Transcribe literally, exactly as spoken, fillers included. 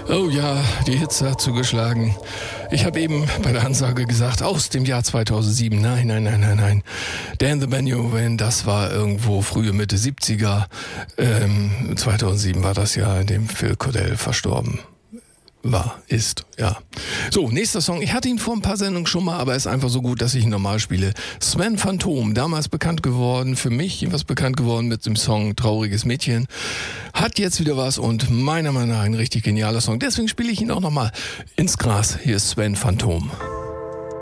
Oh ja, die Hitze hat zugeschlagen. Ich habe eben bei der Ansage gesagt, aus dem Jahr zweitausendsieben. Nein, nein, nein, nein, nein. Dan the Manuvan, das war irgendwo frühe Mitte siebziger. Ähm, zweitausendsieben war das Jahr, in dem Phil Caudell verstorben war, ist, ja. So, nächster Song. Ich hatte ihn vor ein paar Sendungen schon mal, aber er ist einfach so gut, dass ich ihn normal spiele. Sven Phantom, damals bekannt geworden, für mich jedenfalls bekannt geworden mit dem Song Trauriges Mädchen, hat jetzt wieder was und meiner Meinung nach ein richtig genialer Song. Deswegen spiele ich ihn auch nochmal ins Gras. Hier ist Sven Phantom.